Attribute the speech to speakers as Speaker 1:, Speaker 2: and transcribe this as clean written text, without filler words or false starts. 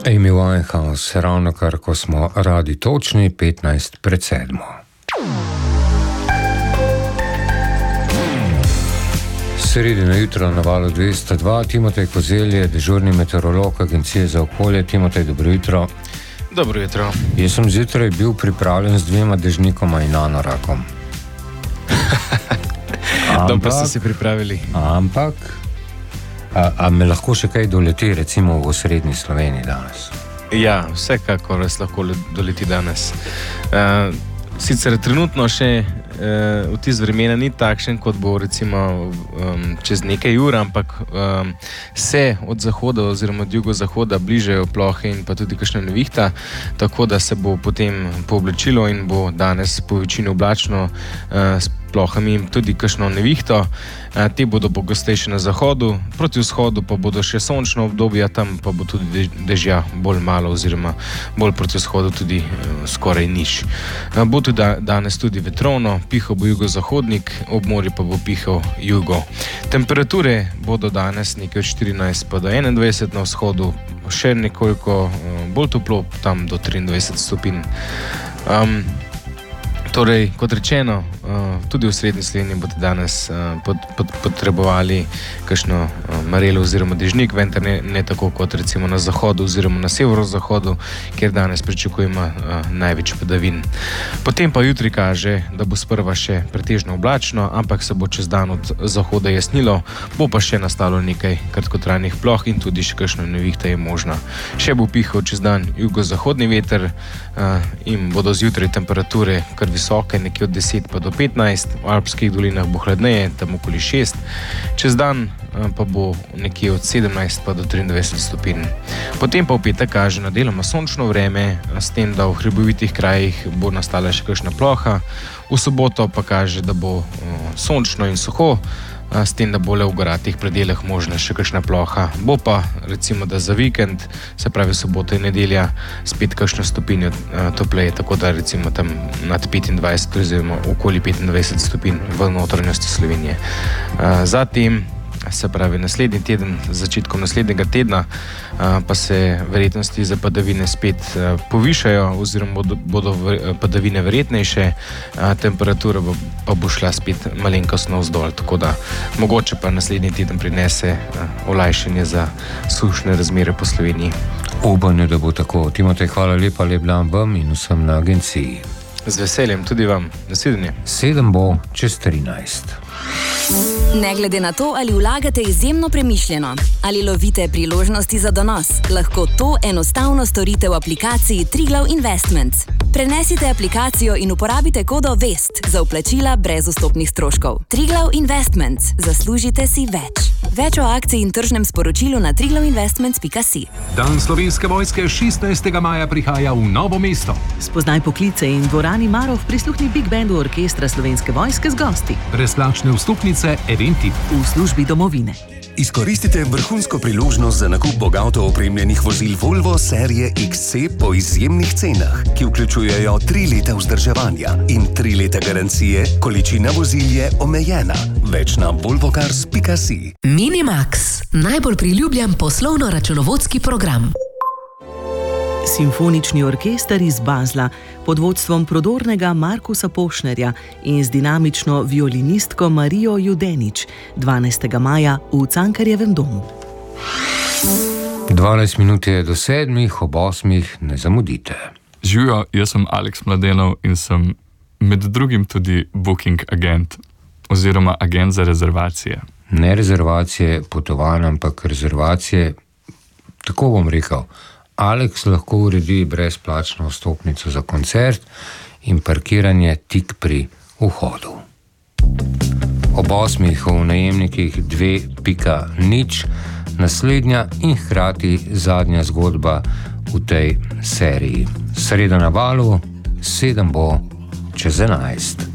Speaker 1: Amy Winehouse, ravno kar, ko smo radi točni, 15 pred 7. Sredino jutro na valu 202, Timotej Kozelj je dežurni meteorolog Agencije za okolje. Timotej, dobro jutro.
Speaker 2: Dobro jutro.
Speaker 1: Jaz sem zjutraj bil pripravljen z 2 dežnikoma in anorakom.
Speaker 2: Dobro ste se pripravili.
Speaker 1: Ampak, a me lahko še kaj doleti, recimo v osrednji Sloveniji danes?
Speaker 2: Ja, vsekakor res lahko doleti danes. Sicer trenutno še vtis vremena ni takšen, kot bo recimo čez nekaj ur, ampak se od zahoda oziroma od jugozahoda bližajo plohe in pa tudi kakšna nevihta, tako da se bo potem pooblačilo in bo danes po večini oblačno s plohami in tudi kakšno nevihto. Te bodo pogostejše na zahodu, proti vzhodu pa bodo še sončno obdobja, tam pa bo tudi dežja bolj malo oziroma bolj proti vzhodu tudi skoraj nič. Bo tudi danes tudi vetrovno, pihal bo jugozahodnik, ob morju pa bo pihal jugo. Temperature bodo danes nekaj od 14 pa do 21 na vzhodu, še nekoliko bolj toplo, tam do 23 stopinj. Torej, kot rečeno, tudi v srednji Sloveniji boste danes potrebovali kakšno marelo oziroma dežnik, vendar ne tako kot recimo na zahodu oziroma na severozahodu, kjer danes pričakujemo največ padavin. Potem pa jutri kaže, da bo sprva še pretežno oblačno, ampak se bo čez dan od zahoda jasnilo, bo pa še nastalo nekaj kratkotrajnih ploh in tudi še kakšna nevihta je možna. Še bo pihal čez dan jugozahodni veter in bodo zjutraj temperature kar visoke, nekje od 10 pa do 15, v alpskih dolinah bo hladneje, tam okoli 6, čez dan pa bo nekje od 17 pa do 23 stopinj. Potem pa v petek kaže na deloma sončno vreme, s tem, da v hribovitih krajih bo nastala še kakšna ploha, v soboto pa kaže, da bo sončno in suho, s tem, da bo le v goratih predelah možna še kakšna ploha. Bo pa recimo, da za vikend, se pravi sobota in nedelja, spet kakšno stopinjo topleje, tako da recimo tam nad 25 oziroma okoli 25 stopinj v notranjosti Slovenije. Zatem, se pravi naslednji teden, z začetkom naslednjega tedna, pa se verjetnosti za padavine spet povišajo oziroma bodo padavine verjetnejše, temperatura pa bo šla spet malenkost navzdol, tako da mogoče pa naslednji teden prinese olajšanje za sušne razmere po Sloveniji.
Speaker 1: Upam, da bo tako. Timotej, hvala lepa, lep dan vam in vsem na agenciji.
Speaker 2: Z veseljem, tudi vam. Nasvidenje.
Speaker 1: 7 bo čez 13.
Speaker 3: Ne glede na to, ali vlagate izjemno premišljeno, ali lovite priložnosti za donos, lahko to enostavno storite v aplikaciji Triglav Investments. Prenesite aplikacijo in uporabite kodo VEST za vplačila brez vstopnih stroškov. Triglav Investments. Zaslužite si več. Več o akciji in tržnem sporočilu na triglavinvestments.si.
Speaker 4: Dan Slovenske vojske 16. maja prihaja v Novo mesto.
Speaker 5: Spoznaj poklice in dvorani Marof prisluhni Big Bandu Orkestra Slovenske vojske z gosti.
Speaker 4: Brezplačne vstopnice Eventi.
Speaker 5: V službi domovine.
Speaker 6: Izkoristite vrhunsko priložnost za nakup bogato opremljenih vozil Volvo serije XC po izjemnih cenah, ki vključujejo 3 leta vzdrževanja in 3 leta garancije, količina vozil je omejena. Več na volvocars.si.
Speaker 7: Minimax, najbolj priljubljen poslovno-računovodski program.
Speaker 5: Simfonični orkester iz Basla pod vodstvom prodornega Markusa Pošnerja in z dinamično violinistko Marijo Judenič 12. maja v Cankarjevem domu.
Speaker 1: 12 minut je do 7, ob 8 ne zamudite.
Speaker 8: Živijo, jaz sem Aleks Mladenov in sem med drugim tudi booking agent oziroma agent za rezervacije.
Speaker 1: Ne rezervacije potovanj, ampak rezervacije, tako bom rekel, Aleks lahko uredi brezplačno vstopnico za koncert in parkiranje tik pri vhodu. Ob 8 v najemnikih 2.0, naslednja in hkrati zadnja zgodba v tej seriji. Sreda na valu, 7 bo čez 11.